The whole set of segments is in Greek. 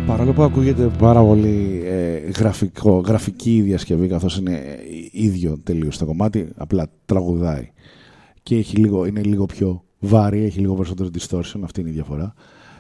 Παρόλο που ακούγεται πάρα πολύ γραφική η διασκευή, καθώς είναι ίδιο τελείως το κομμάτι, απλά τραγουδάει και είναι λίγο πιο βάρη, έχει λίγο περισσότερο distortion, αυτή είναι η διαφορά.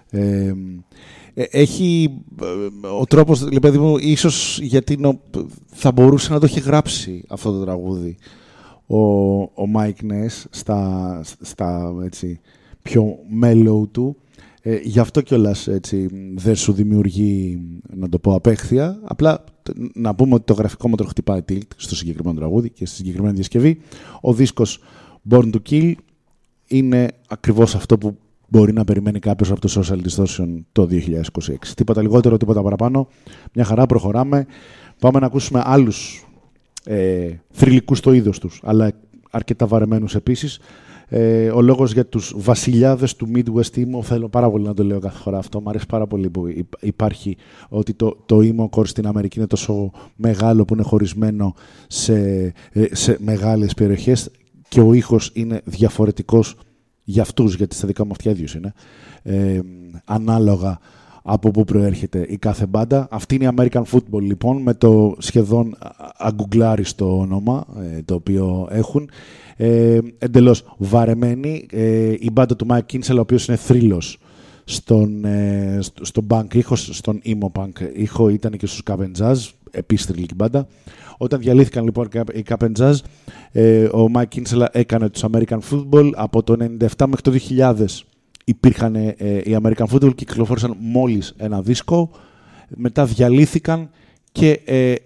Έχει ο τρόπος, παιδί μου, ίσως γιατί θα μπορούσε να το έχει γράψει αυτό το τραγούδι ο Mike Ness στα έτσι, πιο mellow του. Γι' αυτό κιόλας έτσι δεν σου δημιουργεί, να το πω, απέχθεια. Απλά να πούμε ότι το γραφικό μότρο χτυπάει tilt στο συγκεκριμένο τραγούδι και στη συγκεκριμένη διασκευή. Ο δίσκος Born to Kill είναι ακριβώς αυτό που μπορεί να περιμένει κάποιος από το Social Distortion το 2026. Τίποτα λιγότερο, τίποτα παραπάνω. Μια χαρά, προχωράμε. Πάμε να ακούσουμε άλλους θρυλικούς στο είδος τους, αλλά αρκετά βαρεμένους επίσης. Ο λόγος για τους βασιλιάδες του Midwest Emo, θέλω πάρα πολύ να το λέω κάθε φορά αυτό. Μου αρέσει πάρα πολύ που υπάρχει ότι το Emo core στην Αμερική είναι τόσο μεγάλο που είναι χωρισμένο σε μεγάλες περιοχές και ο ήχος είναι διαφορετικός για αυτούς, γιατί στα δικά μου αυτιά ίδιος είναι, ανάλογα από πού προέρχεται η κάθε μπάντα. Αυτή είναι η American Football, λοιπόν, με το σχεδόν αγκουγκλάριστο όνομα το οποίο έχουν. Εντελώς βαρεμένη. Η μπάντα του Mike Kinsella, ο οποίος είναι θρύλος στον punk ήχο, στον emo punk ήχο, ήταν και στους Cap and Jazz, επίσης θρυλική μπάντα. Όταν διαλύθηκαν λοιπόν οι Cap and Jazz, ο Mike Kinsella έκανε τους American Football. Από το 1997 μέχρι το 2000 υπήρχαν οι American Football και κυκλοφόρησαν μόλις ένα δίσκο. Μετά διαλύθηκαν και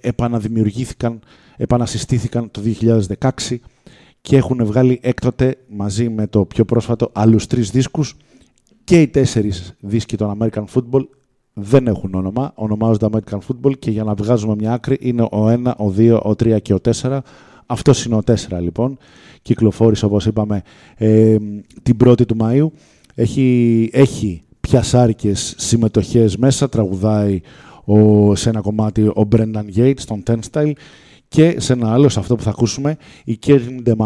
επανασυστήθηκαν το 2016 και έχουν βγάλει έκτοτε μαζί με το πιο πρόσφατο άλλους 3 δίσκους, και οι 4 δίσκοι των American Football δεν έχουν όνομα, ονομάζονται American Football, και για να βγάζουμε μια άκρη είναι ο 1, ο 2, ο 3 και ο 4. Αυτός είναι ο 4 λοιπόν. Κυκλοφόρησε, όπως είπαμε, την 1η του Μαΐου. Έχει πιασάρικες συμμετοχές μέσα, τραγουδάει σε ένα κομμάτι ο Brendan Yates, τον Turnstile, και σε ένα άλλο, σε αυτό που θα ακούσουμε, η Karen DeMar